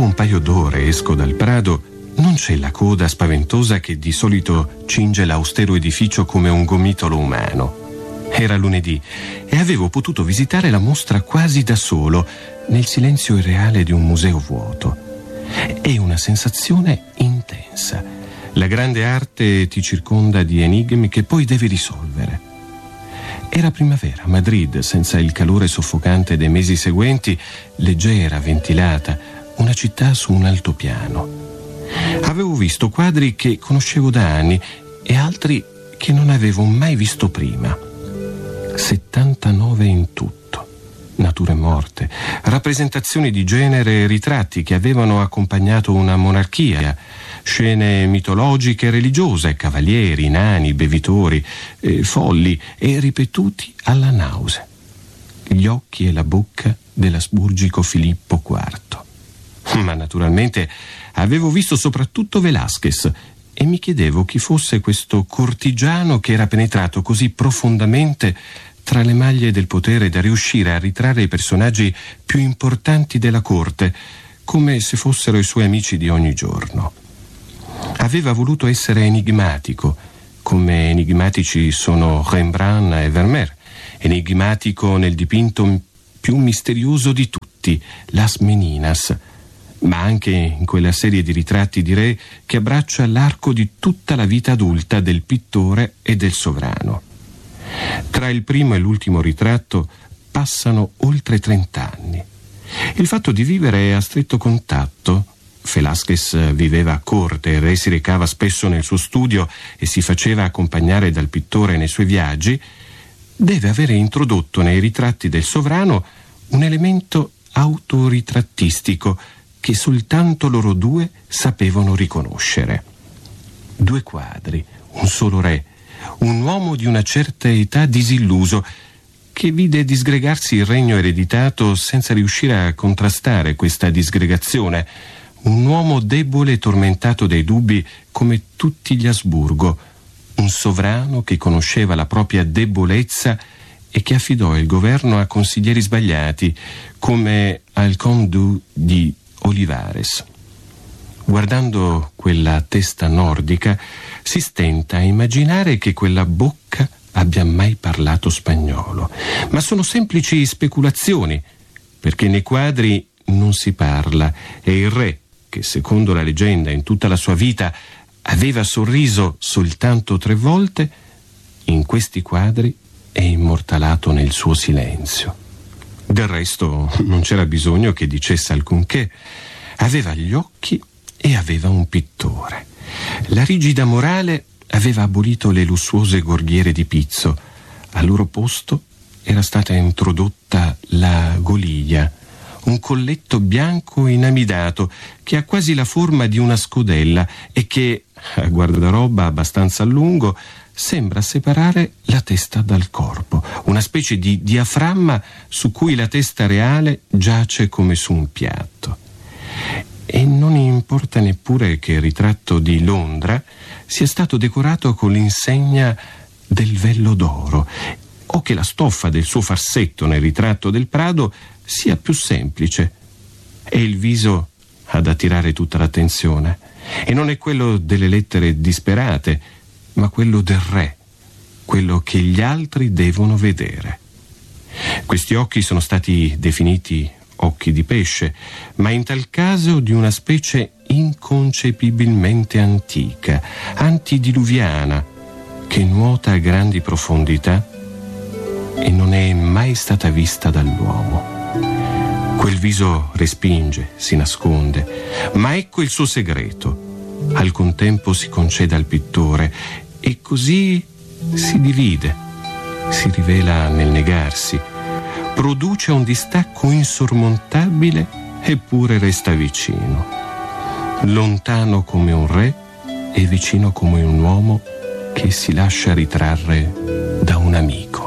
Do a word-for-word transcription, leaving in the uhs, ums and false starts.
un paio d'ore esco dal Prado, non c'è la coda spaventosa che di solito cinge l'austero edificio come un gomitolo umano. Era lunedì e avevo potuto visitare la mostra quasi da solo, nel silenzio irreale di un museo vuoto. È una sensazione intensa. La grande arte ti circonda di enigmi che poi devi risolvere. Era primavera, Madrid, senza il calore soffocante dei mesi seguenti, leggera, ventilata, una città su un altopiano. Avevo visto quadri che conoscevo da anni e altri che non avevo mai visto prima. settantanove in tutto. Nature morte, rappresentazioni di genere e ritratti che avevano accompagnato una monarchia, scene mitologiche e religiose, cavalieri, nani, bevitori, eh, folli e ripetuti alla nausea. Gli occhi e la bocca dell'asburgico Filippo quarto. Ma naturalmente avevo visto soprattutto Velázquez e mi chiedevo chi fosse questo cortigiano che era penetrato così profondamente tra le maglie del potere da riuscire a ritrarre i personaggi più importanti della corte, come se fossero i suoi amici di ogni giorno. Aveva voluto essere enigmatico, come enigmatici sono Rembrandt e Vermeer, enigmatico nel dipinto più misterioso di tutti, Las Meninas, ma anche in quella serie di ritratti di re che abbraccia l'arco di tutta la vita adulta del pittore e del sovrano. Tra il primo e l'ultimo ritratto passano oltre trent'anni. Il fatto di vivere a stretto contatto, Velázquez viveva a corte, il re si recava spesso nel suo studio e si faceva accompagnare dal pittore nei suoi viaggi, deve avere introdotto nei ritratti del sovrano un elemento autoritrattistico che soltanto loro due sapevano riconoscere. Due quadri, un solo re, un uomo di una certa età disilluso che vide disgregarsi il regno ereditato senza riuscire a contrastare questa disgregazione, un uomo debole e tormentato dai dubbi come tutti gli Asburgo, un sovrano che conosceva la propria debolezza e che affidò il governo a consiglieri sbagliati come al Conde di Olivares. Guardando quella testa nordica si stenta a immaginare che quella bocca abbia mai parlato spagnolo, ma sono semplici speculazioni, perché nei quadri non si parla e il re, che secondo la leggenda in tutta la sua vita aveva sorriso soltanto tre volte, in questi quadri è immortalato nel suo silenzio. Del resto non c'era bisogno che dicesse alcunché. Aveva gli occhi e aveva un pittore. La rigida morale aveva abolito le lussuose gorghiere di pizzo. Al loro posto era stata introdotta la golia, un colletto bianco inamidato che ha quasi la forma di una scodella e che, a guardaroba abbastanza a lungo, sembra separare la testa dal corpo, una specie di diaframma su cui la testa reale giace come su un piatto. E non importa neppure che il ritratto di Londra sia stato decorato con l'insegna del vello d'oro o che la stoffa del suo farsetto nel ritratto del Prado sia più semplice. È il viso ad attirare tutta l'attenzione e non è quello delle lettere disperate, ma quello del re, quello che gli altri devono vedere. Questi occhi sono stati definiti occhi di pesce, ma in tal caso di una specie inconcepibilmente antica, antidiluviana, che nuota a grandi profondità e non è mai stata vista dall'uomo. Quel viso respinge, si nasconde, ma ecco il suo segreto. Al contempo si concede al pittore e così si divide, si rivela nel negarsi, produce un distacco insormontabile eppure resta vicino, lontano come un re e vicino come un uomo che si lascia ritrarre da un amico.